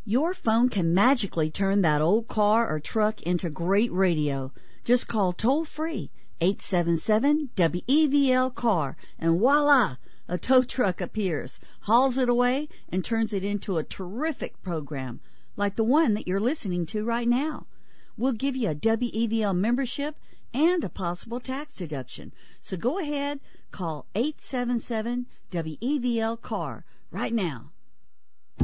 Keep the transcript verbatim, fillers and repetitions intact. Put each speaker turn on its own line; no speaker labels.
Your phone can magically turn that old car or truck into great radio. Just call toll-free eight seven seven W E V L car and voila! A tow truck appears, hauls it away, and turns it into a terrific program, like the one that you're listening to right now. We'll give you a W E V L membership and a possible tax deduction. So go ahead, call eight seven seven W E V L car right now.